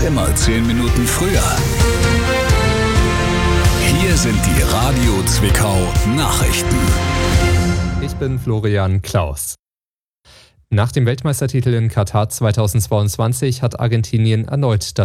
immer 10 Minuten früher. Hier sind die Radio Zwickau Nachrichten. Ich bin Florian Klaus. Nach dem Weltmeistertitel in Katar 2022 hat Argentinien erneut das